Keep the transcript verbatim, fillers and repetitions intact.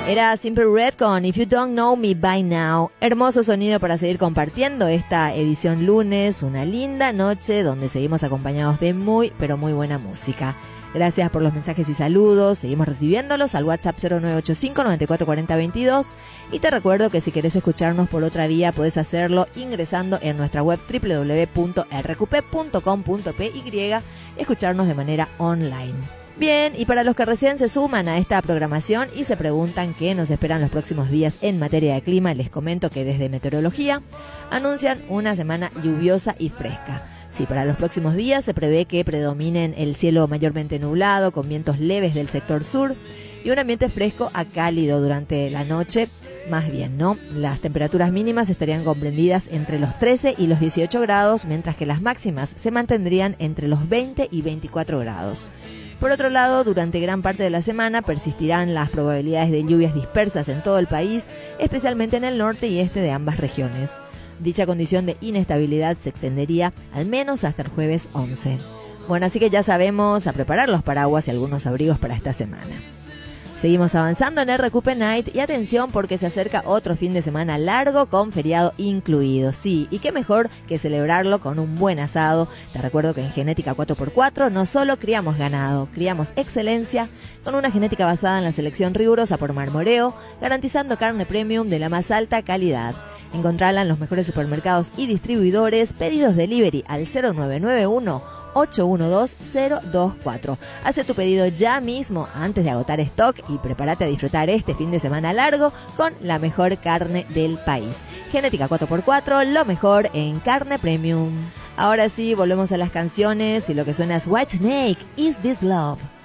Era Simple Red con If You Don't Know Me By Now. Hermoso sonido para seguir compartiendo esta edición lunes, una linda noche donde seguimos acompañados de muy, pero muy buena música. Gracias por los mensajes y saludos, seguimos recibiéndolos al WhatsApp cero nueve ocho cinco, nueve cuatro cuatro cero veintidós y te recuerdo que si querés escucharnos por otra vía podés hacerlo ingresando en nuestra web doble u doble u doble u punto erre cu pe punto com punto pe y, escucharnos de manera online. Bien, y para los que recién se suman a esta programación y se preguntan qué nos esperan los próximos días en materia de clima, les comento que desde Meteorología anuncian una semana lluviosa y fresca. Sí, para los próximos días se prevé que predominen el cielo mayormente nublado, con vientos leves del sector sur y un ambiente fresco a cálido durante la noche, más bien, ¿no? Las temperaturas mínimas estarían comprendidas entre los trece y los dieciocho grados, mientras que las máximas se mantendrían entre los veinte y veinticuatro grados. Por otro lado, durante gran parte de la semana persistirán las probabilidades de lluvias dispersas en todo el país, especialmente en el norte y este de ambas regiones. Dicha condición de inestabilidad se extendería al menos hasta el jueves once. Bueno, así que ya sabemos a preparar los paraguas y algunos abrigos para esta semana. Seguimos avanzando en erre cu pe Night y atención porque se acerca otro fin de semana largo con feriado incluido. Sí, y qué mejor que celebrarlo con un buen asado. Te recuerdo que en Genética cuatro por cuatro no solo criamos ganado, criamos excelencia con una genética basada en la selección rigurosa por marmoreo, garantizando carne premium de la más alta calidad. Encontrala en los mejores supermercados y distribuidores. Pedidos delivery al cero nueve nueve uno, ocho uno dos, cero dos cuatro. Hace tu pedido ya mismo antes de agotar stock y prepárate a disfrutar este fin de semana largo con la mejor carne del país. Genética cuatro por cuatro, lo mejor en carne premium. Ahora sí, volvemos a las canciones y lo que suena es Whitesnake, Is This Love.